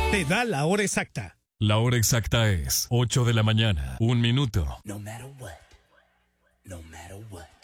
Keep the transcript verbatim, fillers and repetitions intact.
te da la hora exacta. La hora exacta es ocho de la mañana, un minuto. No matter what, no matter what.